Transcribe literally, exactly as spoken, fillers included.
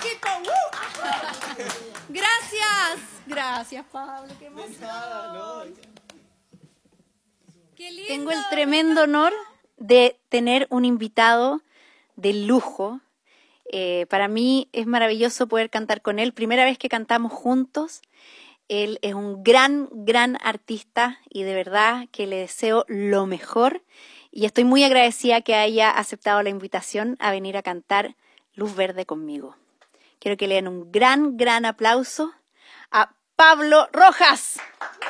México. ¡Uh! Gracias. Gracias, Pablo. Qué emoción. Qué lindo. Tengo el tremendo honor de tener un invitado de lujo. Eh, para mí es maravilloso poder cantar con él. Primera vez que cantamos juntos. Él es un gran, gran artista y de verdad que le deseo lo mejor. Y estoy muy agradecida que haya aceptado la invitación a venir a cantar Luz Verde conmigo. Quiero que le den un gran, gran aplauso a Pablo Rojas.